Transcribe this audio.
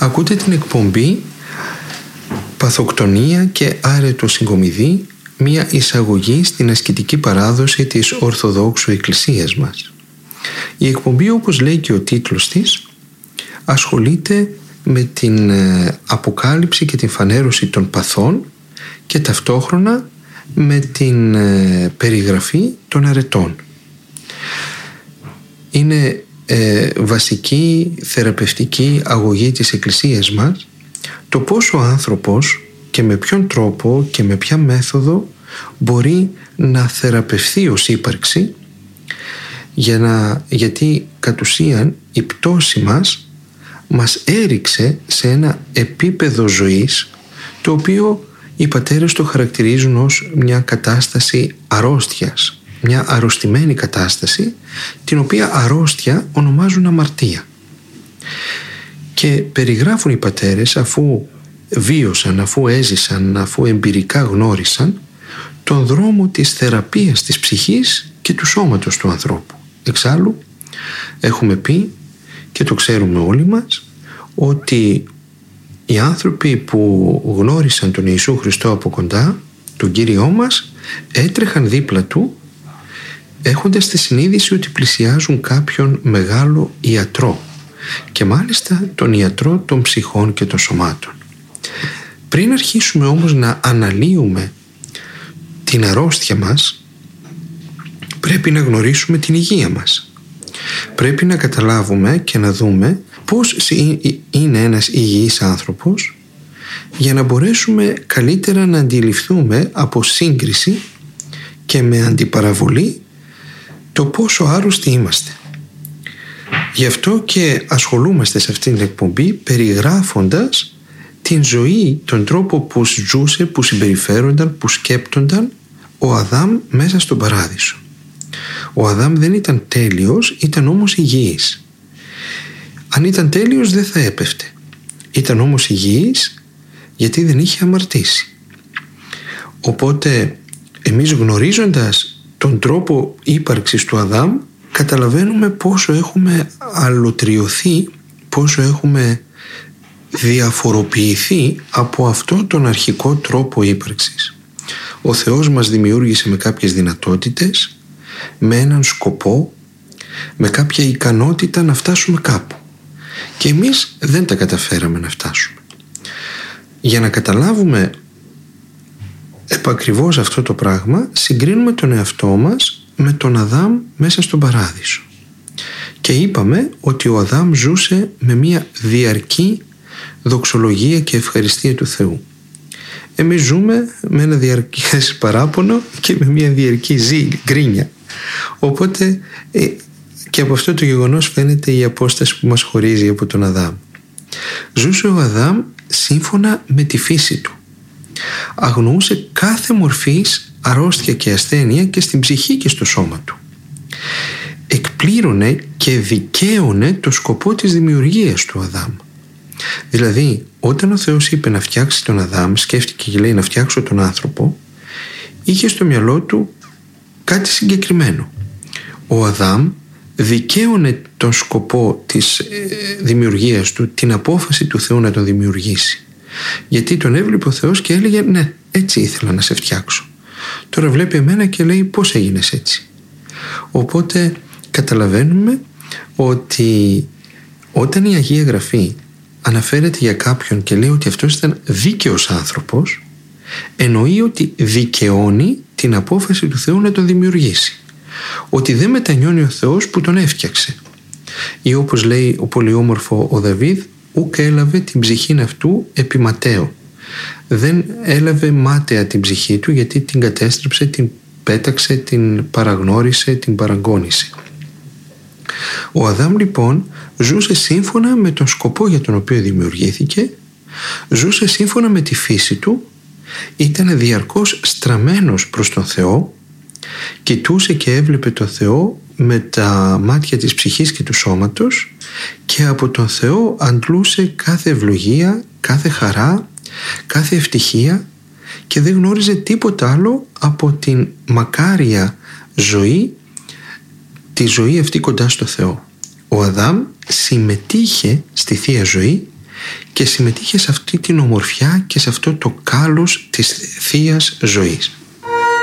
Ακούτε την εκπομπή «Παθοκτονία και άρετο συγκομιδή», μια εισαγωγή στην ασκητική παράδοση της Ορθοδόξου Εκκλησίας μας. Η εκπομπή, όπως λέει και ο τίτλος της, ασχολείται με την αποκάλυψη και την φανέρωση των παθών και ταυτόχρονα με την περιγραφή των αρετών. Είναι βασική θεραπευτική αγωγή της Εκκλησίας μας το πώς ο άνθρωπος και με ποιον τρόπο και με ποια μέθοδο μπορεί να θεραπευθεί ως ύπαρξη, γιατί κατ' ουσίαν η πτώση μας έριξε σε ένα επίπεδο ζωής το οποίο οι πατέρες το χαρακτηρίζουν ως μια κατάσταση αρρώστιας, μια αρρωστημένη κατάσταση, την οποία αρρώστια ονομάζουν αμαρτία. Και περιγράφουν οι πατέρες, αφού βίωσαν, αφού έζησαν, αφού εμπειρικά γνώρισαν τον δρόμο της θεραπείας της ψυχής και του σώματος του ανθρώπου. Εξάλλου έχουμε πει και το ξέρουμε όλοι μας ότι οι άνθρωποι που γνώρισαν τον Ιησού Χριστό από κοντά, τον Κύριό μας, έτρεχαν δίπλα του έχοντας τη συνείδηση ότι πλησιάζουν κάποιον μεγάλο ιατρό, και μάλιστα τον ιατρό των ψυχών και των σωμάτων. Πριν αρχίσουμε όμως να αναλύουμε την αρρώστια μας, πρέπει να γνωρίσουμε την υγεία μας. Πρέπει να καταλάβουμε και να δούμε πώς είναι ένας υγιής άνθρωπος, για να μπορέσουμε καλύτερα να αντιληφθούμε από σύγκριση και με αντιπαραβολή το πόσο άρρωστοι είμαστε. Γι' αυτό και ασχολούμαστε σε αυτήν την εκπομπή περιγράφοντας την ζωή, τον τρόπο που ζούσε, που συμπεριφέρονταν, που σκέπτονταν ο Αδάμ μέσα στον παράδεισο. Ο Αδάμ δεν ήταν τέλειος, ήταν όμως υγιής. Αν ήταν τέλειος δεν θα έπεφτε. Ήταν όμως υγιής γιατί δεν είχε αμαρτήσει. Οπότε εμείς, γνωρίζοντας τον τρόπο ύπαρξης του Αδάμ, καταλαβαίνουμε πόσο έχουμε αλωτριωθεί, πόσο έχουμε διαφοροποιηθεί από αυτό τον αρχικό τρόπο ύπαρξης. Ο Θεός μας δημιούργησε με κάποιες δυνατότητες, με έναν σκοπό, με κάποια ικανότητα να φτάσουμε κάπου, και εμείς δεν τα καταφέραμε να φτάσουμε. Για να καταλάβουμε επακριβώς αυτό το πράγμα, συγκρίνουμε τον εαυτό μας με τον Αδάμ μέσα στον παράδεισο. Και είπαμε ότι ο Αδάμ ζούσε με μια διαρκή δοξολογία και ευχαριστία του Θεού. Εμείς ζούμε με ένα διαρκές παράπονο και με μια διαρκή γκρίνια. Οπότε και από αυτό το γεγονός φαίνεται η απόσταση που μας χωρίζει από τον Αδάμ. Ζούσε ο Αδάμ σύμφωνα με τη φύση του. Αγνοούσε κάθε μορφής αρρώστια και ασθένεια και στην ψυχή και στο σώμα του. Εκπλήρωνε και δικαίωνε το σκοπό της δημιουργίας του Αδάμ. Δηλαδή, όταν ο Θεός είπε να φτιάξει τον Αδάμ, σκέφτηκε και λέει να φτιάξω τον άνθρωπο, είχε στο μυαλό του κάτι συγκεκριμένο. Ο Αδάμ δικαίωνε τον σκοπό της δημιουργίας του, την απόφαση του Θεού να τον δημιουργήσει. Γιατί τον έβλεπε ο Θεός και έλεγε ναι, έτσι ήθελα να σε φτιάξω. Τώρα βλέπει εμένα και λέει πώς έγινες έτσι. Οπότε καταλαβαίνουμε ότι όταν η Αγία Γραφή αναφέρεται για κάποιον και λέει ότι αυτός ήταν δίκαιος άνθρωπος, εννοεί ότι δικαιώνει την απόφαση του Θεού να τον δημιουργήσει. Ότι δεν μετανιώνει ο Θεός που τον έφτιαξε. Ή όπως λέει ο πολυόμορφο ο Δαβίδ, ουκ έλαβε την ψυχήν αυτού επιματέω. Δεν έλαβε μάταια την ψυχή του, γιατί την κατέστρεψε, την πέταξε, την παραγνώρισε, την παραγκώνησε. Ο Αδάμ λοιπόν ζούσε σύμφωνα με τον σκοπό για τον οποίο δημιουργήθηκε, ζούσε σύμφωνα με τη φύση του, ήταν διαρκώς στραμμένος προς τον Θεό, κοιτούσε και έβλεπε τον Θεό με τα μάτια της ψυχής και του σώματος, και από τον Θεό αντλούσε κάθε ευλογία, κάθε χαρά, κάθε ευτυχία, και δεν γνώριζε τίποτα άλλο από την μακάρια ζωή, τη ζωή αυτή κοντά στο Θεό. Ο Αδάμ συμμετείχε στη Θεία Ζωή και συμμετείχε σε αυτή την ομορφιά και σε αυτό το κάλος της Θείας Ζωής.